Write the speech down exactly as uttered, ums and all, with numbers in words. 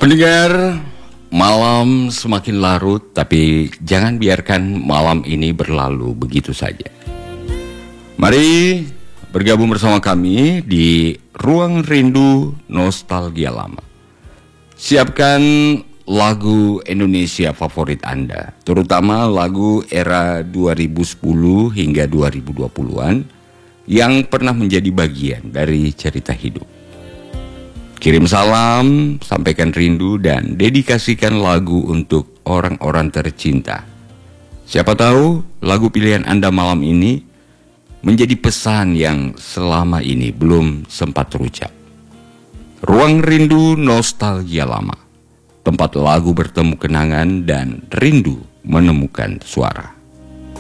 Pendengar, malam semakin larut, tapi jangan biarkan malam ini berlalu begitu saja. Mari bergabung bersama kami di Ruang Rindu Nostalgia Lama. Siapkan lagu Indonesia favorit Anda, terutama lagu era dua ribu sepuluh hingga dua ribu dua puluhan yang pernah menjadi bagian dari cerita hidup. Kirim salam, sampaikan rindu, dan dedikasikan lagu untuk orang-orang tercinta. Siapa tahu lagu pilihan Anda malam ini menjadi pesan yang selama ini belum sempat terucap. Ruang Rindu Nostalgia Lama, tempat lagu bertemu kenangan dan rindu menemukan suara.